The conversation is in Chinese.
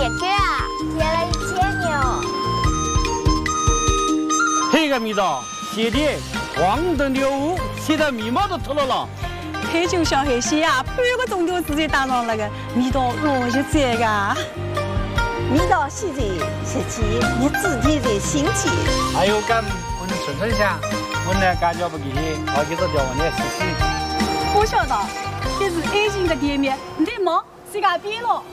姐姐啊，贴了1000牛。 这个味道，写的黄灯牛屋，写的眉毛都秃了。 黑酒小黑蟹啊，半个钟头之前打上那个味道老些这个。 味道细致，实际你自己的心情。 还有跟我们纯纯香，我呢感觉不给你，我给他调我来试试。 我晓得，这是爱情的店面，你的梦自家变了。